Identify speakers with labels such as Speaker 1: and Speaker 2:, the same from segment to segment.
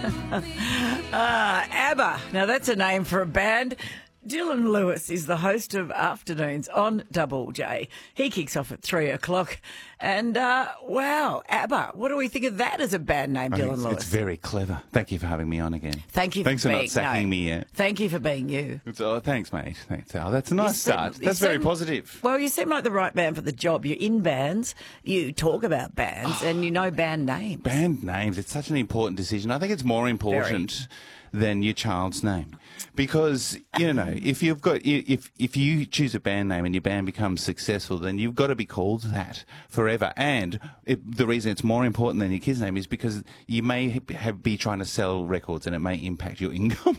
Speaker 1: ABBA. Now, that's a name for a band. Dylan Lewis is the host of Afternoons on Double J. He kicks off at 3 o'clock. And, wow, ABBA. What do we think of that as a band name, Dylan Lewis?
Speaker 2: It's very clever. Thank you for having me on again.
Speaker 1: Thank you for
Speaker 2: Thanks for not sacking me yet.
Speaker 1: Thank you for being you.
Speaker 2: Thanks, mate. Thanks, Al. That's a nice start. That's very positive.
Speaker 1: Well, you seem like the right man for the job. You're in bands, you talk about bands, and you know band names.
Speaker 2: Band names, it's such an important decision. I think it's more important than your child's name. Because, you know, if you choose a band name and your band becomes successful, then you've got to be called that forever. And the reason it's more important than your kid's name is because you may be trying to sell records and it may impact your income.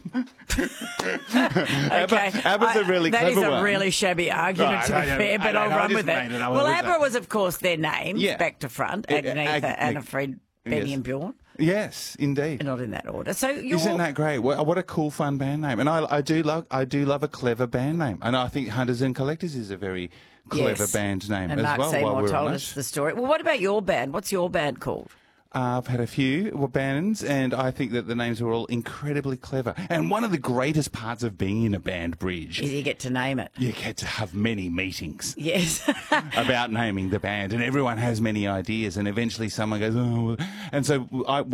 Speaker 1: Okay.
Speaker 2: ABBA's a really clever one.
Speaker 1: That is a really shabby argument, to be fair, but I'll run with it. Well, ABBA was, of course, their names, back to front, Agnetha, Anna Fred, Benny and Bjorn.
Speaker 2: Yes, indeed.
Speaker 1: Not in that order. So
Speaker 2: isn't that great? What a cool, fun band name. And I do love a clever band name. And I think Hunters and Collectors is a very clever band name
Speaker 1: and
Speaker 2: as
Speaker 1: Mark
Speaker 2: well.
Speaker 1: Seymour told us the story. Well, what about your band? What's your band called?
Speaker 2: I've had a few bands, and I think that the names are all incredibly clever. And one of the greatest parts of being in a band, Bridge,
Speaker 1: is you get to name it.
Speaker 2: You get to have many meetings.
Speaker 1: Yes.
Speaker 2: about naming the band, and everyone has many ideas, and eventually someone goes, oh. And so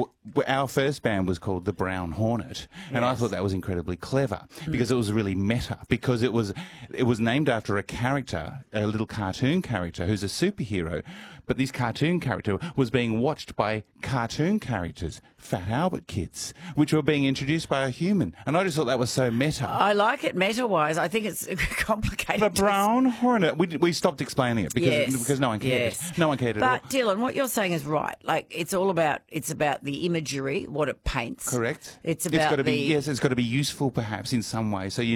Speaker 2: our first band was called the Brown Hornet, and I thought that was incredibly clever because it was really meta, because it was named after a character, a little cartoon character who's a superhero, but this cartoon character was being watched by cartoon characters, Fat Albert kids, which were being introduced by a human. And I just thought that was so meta.
Speaker 1: I like it meta-wise. I think it's complicated.
Speaker 2: The Brown Hornet. We stopped explaining it because no one cared. No one cared at all.
Speaker 1: But Dylan, what you're saying is right. Like it's about the imagery, what it paints.
Speaker 2: Correct.
Speaker 1: It's got to
Speaker 2: be useful perhaps in some way. So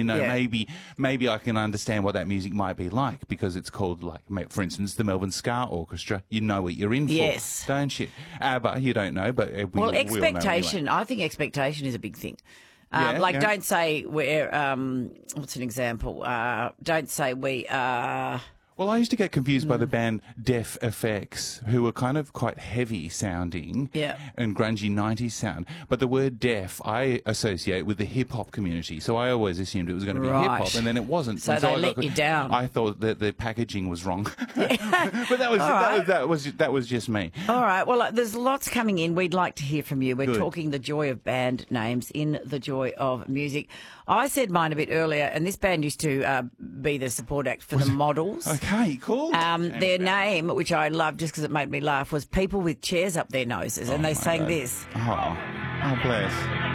Speaker 2: maybe I can understand what that music might be like because it's called, like, for instance, the Melbourne Ska Orchestra. You know what you're in for, don't you? ABBA, you don't know, but
Speaker 1: expectation. I think expectation is a big thing. Don't say we're. What's an example? Don't say we are.
Speaker 2: Well, I used to get confused by the band Def FX, who were kind of quite heavy sounding and grungy 90s sound. But the word deaf I associate with the hip-hop community, so I always assumed it was going to be hip-hop, and then it wasn't.
Speaker 1: So they let you down.
Speaker 2: I thought that the packaging was wrong. But that was just me.
Speaker 1: All right, well, there's lots coming in. We'd like to hear from you. We're talking the joy of band names in the joy of music. I said mine a bit earlier, and this band used to be the support act for the Models.
Speaker 2: Okay, cool.
Speaker 1: Their name, which I loved just because it made me laugh, was People with Chairs Up Their Noses, and they sang this.
Speaker 2: Oh, bless.